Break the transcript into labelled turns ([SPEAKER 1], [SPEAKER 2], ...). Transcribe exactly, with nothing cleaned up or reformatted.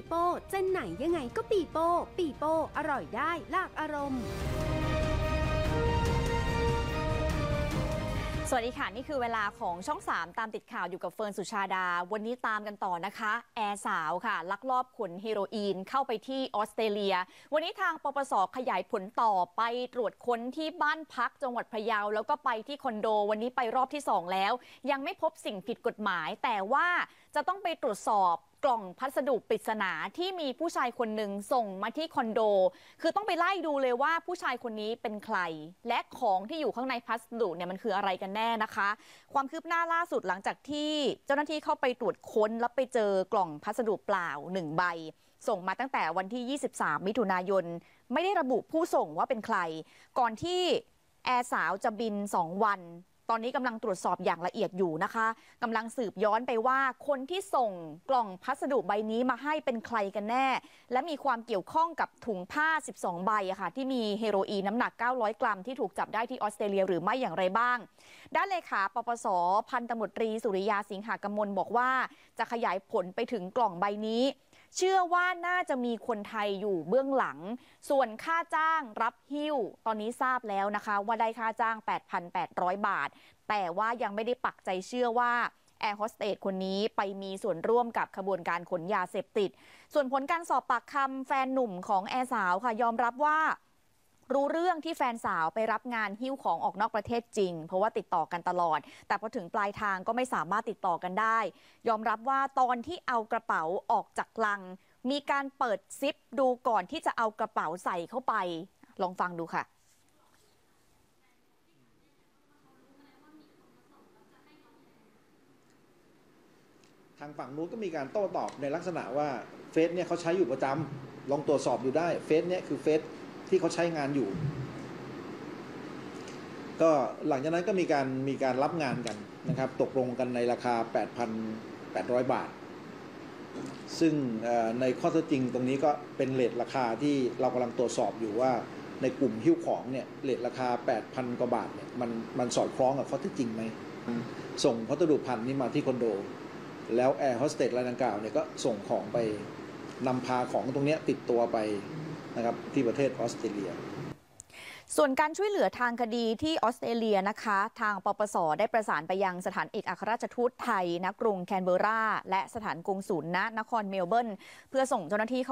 [SPEAKER 1] โป้เจนไหนยังไงก็ปีโป้ปีโป้อร่อยได้หลากอารมณ์
[SPEAKER 2] สวัสดีค่ะนี่คือเวลาของช่องสามตามติดข่าวอยู่กับเฟิร์นสุชาดาวันนี้ตามกันต่อนะคะแอร์สาวค่ะลักลอบขนเฮโรอีนเข้าไปที่ออสเตรเลียวันนี้ทางปปส.ขยายผลต่อไปตรวจค้นที่บ้านพักจังหวัดพะเยาแล้วก็ไปที่คอนโดวันนี้ไปรอบที่สองแล้วยังไม่พบสิ่งผิดกฎหมายแต่ว่าจะต้องไปตรวจสอบกล่องพัสดุปริศนาที่มีผู้ชายคนหนึ่งส่งมาที่คอนโดคือต้องไปไล่ดูเลยว่าผู้ชายคนนี้เป็นใครและของที่อยู่ข้างในพัสดุเนี่ยมันคืออะไรกันแน่นะคะความคืบหน้าล่าสุดหลังจากที่เจ้าหน้าที่เข้าไปตรวจค้นแล้วไปเจอกล่องพัสดุเปล่าหนึ่งใบส่งมาตั้งแต่วันที่ยี่สิบสามมิถุนายนไม่ได้ระบุผู้ส่งว่าเป็นใครก่อนที่แอร์สาวจะบินสองวันตอนนี้กำลังตรวจสอบอย่างละเอียดอยู่นะคะกำลังสืบย้อนไปว่าคนที่ส่งกล่องพัสดุใบนี้มาให้เป็นใครกันแน่และมีความเกี่ยวข้องกับถุงผ้าสิบสองใบอะค่ะที่มีเฮโรอีนน้ำหนักเก้าร้อยกรัมที่ถูกจับได้ที่ออสเตรเลียหรือไม่อย่างไรบ้างด้านเลขาปปส.พันตำรวจตรีสุริยาสิงหากมลบอกว่าจะขยายผลไปถึงกล่องใบนี้เชื่อว่าน่าจะมีคนไทยอยู่เบื้องหลังส่วนค่าจ้างรับหิ้วตอนนี้ทราบแล้วนะคะว่าได้ค่าจ้าง แปดพันแปดร้อย บาทแต่ว่ายังไม่ได้ปักใจเชื่อว่าแอร์โฮสเตสคนนี้ไปมีส่วนร่วมกับขบวนการขนยาเสพติดส่วนผลการสอบปากคำแฟนหนุ่มของแอร์สาวค่ะยอมรับว่ารู้เรื่องที่แฟนสาวไปรับงานหิ้วของออกนอกประเทศจริงเพราะว่าติดต่อกันตลอดแต่พอถึงปลายทางก็ไม่สามารถติดต่อกันได้ยอมรับว่าตอนที่เอากระเป๋าออกจากลังมีการเปิดซิปดูก่อนที่จะเอากระเป๋าใส่เข้าไปลองฟังดูค่ะ
[SPEAKER 3] ทางฝั่งนู้นก็มีการโต้ตอบในลักษณะว่าเฟซเนี่ยเขาใช้อยู่ประจำลองตรวจสอบอยู่ได้เฟซเนี่ยคือเฟซที่เขาใช้งานอยู่ก็หลังจากนั้นก็มีการมีการรับงานกันนะครับตกลงกันในราคา แปดพันแปดร้อย บาทซึ่งในข้อเท็จจริงตรงนี้ก็เป็นเรทราคาที่เรากำลังตรวจสอบอยู่ว่าในกลุ่มหิ้วของเนี่ยเรทราคา แปดพัน กว่าบาทเนี่ยมันมันสอดคล้องกับข้อเท็จจริงไหมส่งพัสดุพันนี้มาที่คอนโดแล้วแอร์โฮสเตสรายดังกล่าวเนี่ยก็ส่งของไปนำพาของตรงนี้ติดตัวไปนะครับที่ประเทศออสเตรเลีย
[SPEAKER 2] ส่วนการช่วยเหลือทางคดีที่ออสเตรเลียนะคะทางปปส.ได้ประสานไปยังสถานเอกอัครราชทูตไทยณกรุงแคนเบอร์ราและสถานกงสุลณนครเมลเบิร์นเพื่อส่งเจ้าหน้าที่